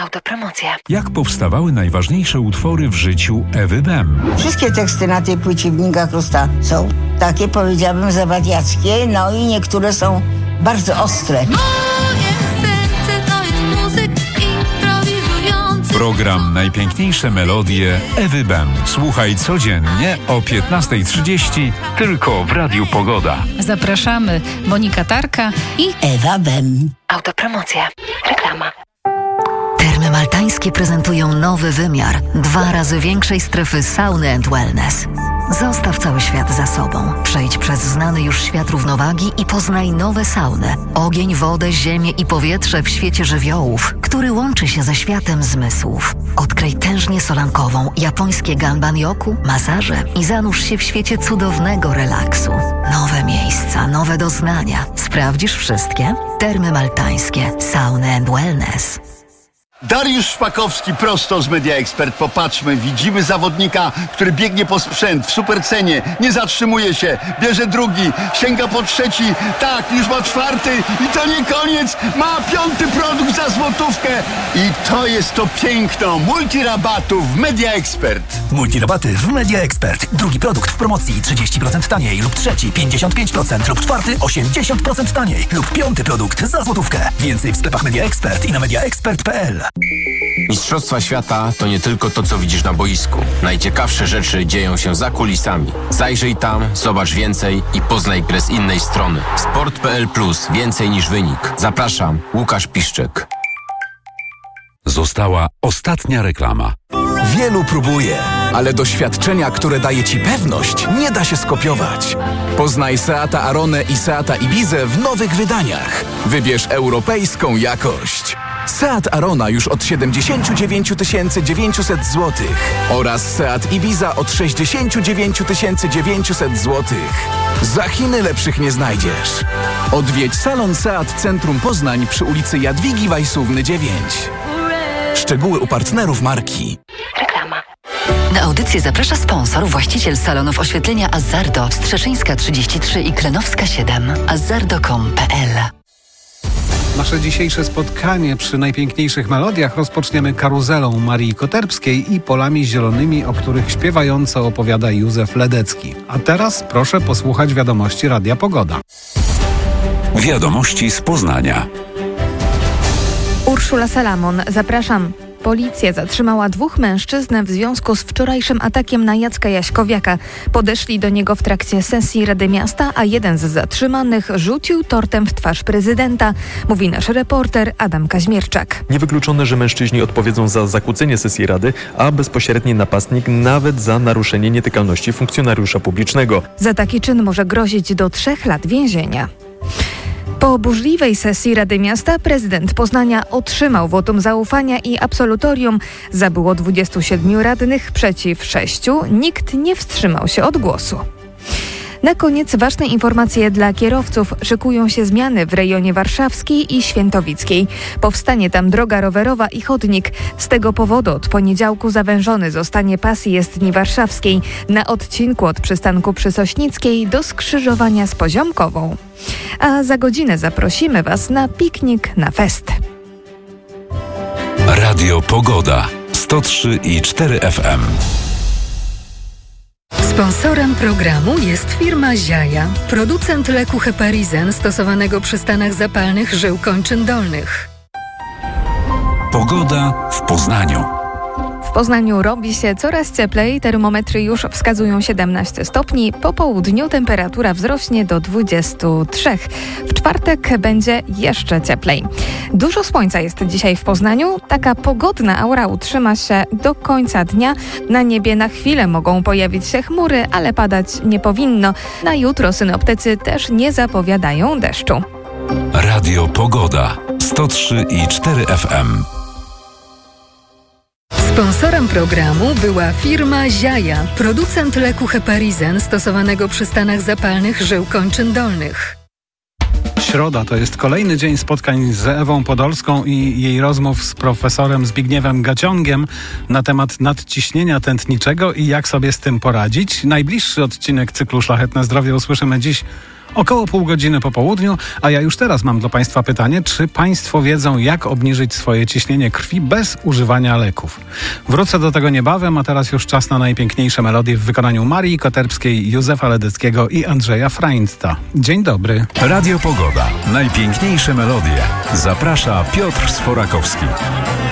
Autopromocja. Jak powstawały najważniejsze utwory w życiu Ewy Bem? Wszystkie teksty na tej płycie Wnika Krusta są takie, powiedziałabym, zawadiackie, no i niektóre są bardzo ostre. Program Najpiękniejsze melodie Ewy Bem. Słuchaj codziennie o 15:30 tylko w Radiu Pogoda. Zapraszamy Monika Tarka i Ewa Bem. Autopromocja. Reklama. Termy Maltańskie prezentują nowy wymiar 2 razy większej strefy sauny and wellness. Zostaw cały świat za sobą. Przejdź przez znany już świat równowagi i poznaj nowe sauny. Ogień, wodę, ziemię i powietrze w świecie żywiołów, który łączy się ze światem zmysłów. Odkryj tężnię solankową, japońskie ganban-yoku, masaże i zanurz się w świecie cudownego relaksu. Nowe miejsca, nowe doznania. Sprawdzisz wszystkie? Termy Maltańskie. Sauny and wellness. Dariusz Szpakowski prosto z Media Expert. Popatrzmy, widzimy zawodnika, który biegnie po sprzęt w supercenie, nie zatrzymuje się, bierze drugi, sięga po trzeci, tak, już ma czwarty i to nie koniec, ma 5. produkt za złotówkę i to jest to piękno multirabatów w Media Expert. Multirabaty w Media Expert. Drugi produkt w promocji 30% taniej lub trzeci 55% lub czwarty 80% taniej lub 5. produkt za złotówkę. Więcej w sklepach Media Expert i na mediaexpert.pl. Mistrzostwa świata to nie tylko to, co widzisz na boisku. Najciekawsze rzeczy dzieją się za kulisami. Zajrzyj tam, zobacz więcej i poznaj grę z innej strony. Sport.pl Plus. Więcej niż wynik. Zapraszam, Łukasz Piszczek. Została ostatnia reklama. Wielu próbuje, ale doświadczenia, które daje Ci pewność, nie da się skopiować. Poznaj Seata Aronę i Seata Ibizę w nowych wydaniach. Wybierz europejską jakość. Seat Arona już od 79 900 zł oraz Seat Ibiza od 69 900 zł. Za Chiny lepszych nie znajdziesz. Odwiedź salon Seat Centrum Poznań przy ulicy Jadwigi Wajsówny 9. Szczegóły u partnerów marki. Reklama. Na audycję zaprasza sponsor, właściciel salonów oświetlenia Azzardo, Strzeszyńska 33 i Klenowska 7. azzardo.com.pl. Nasze dzisiejsze spotkanie przy najpiękniejszych melodiach rozpoczniemy karuzelą Marii Koterbskiej i polami zielonymi, o których śpiewająco opowiada Józef Ledecki. A teraz proszę posłuchać wiadomości Radia Pogoda. Wiadomości z Poznania. Urszula Salamon, zapraszam. Policja zatrzymała 2 mężczyzn w związku z wczorajszym atakiem na Jacka Jaśkowiaka. Podeszli do niego w trakcie sesji Rady Miasta, a jeden z zatrzymanych rzucił tortem w twarz prezydenta, mówi nasz reporter Adam Kaźmierczak. Niewykluczone, że mężczyźni odpowiedzą za zakłócenie sesji Rady, a bezpośredni napastnik nawet za naruszenie nietykalności funkcjonariusza publicznego. Za taki czyn może grozić do 3 lat więzienia. Po burzliwej sesji Rady Miasta prezydent Poznania otrzymał wotum zaufania i absolutorium. Za było 27 radnych przeciw 6. Nikt nie wstrzymał się od głosu. Na koniec ważne informacje dla kierowców. Szykują się zmiany w rejonie warszawskiej i świętowickiej. Powstanie tam droga rowerowa i chodnik. Z tego powodu od poniedziałku zawężony zostanie pas jezdni warszawskiej na odcinku od przystanku przy Sośnickiej do skrzyżowania z Poziomkową. A za godzinę zaprosimy Was na piknik na fest. Radio Pogoda 103,4 FM. Sponsorem programu jest firma Ziaja, producent leku Heparizen stosowanego przy stanach zapalnych żył kończyn dolnych. Pogoda w Poznaniu. W Poznaniu robi się coraz cieplej, termometry już wskazują 17 stopni, po południu temperatura wzrośnie do 23. W czwartek będzie jeszcze cieplej. Dużo słońca jest dzisiaj w Poznaniu, taka pogodna aura utrzyma się do końca dnia. Na niebie na chwilę mogą pojawić się chmury, ale padać nie powinno. Na jutro synoptycy też nie zapowiadają deszczu. Radio Pogoda 103,4 FM. Sponsorem programu była firma Ziaja, producent leku Heparizen stosowanego przy stanach zapalnych żył kończyn dolnych. Środa to jest kolejny dzień spotkań z Ewą Podolską i jej rozmów z profesorem Zbigniewem Gaciągiem na temat nadciśnienia tętniczego i jak sobie z tym poradzić. Najbliższy odcinek cyklu Szlachetne Zdrowie usłyszymy dziś Około pół godziny po południu, a ja już teraz mam dla Państwa pytanie, czy Państwo wiedzą, jak obniżyć swoje ciśnienie krwi bez używania leków? Wrócę do tego niebawem, a teraz już czas na najpiękniejsze melodie w wykonaniu Marii Koterpskiej, Józefa Ledeckiego i Andrzeja Freindta. Dzień dobry. Radio Pogoda. Najpiękniejsze melodie. Zaprasza Piotr Sforakowski.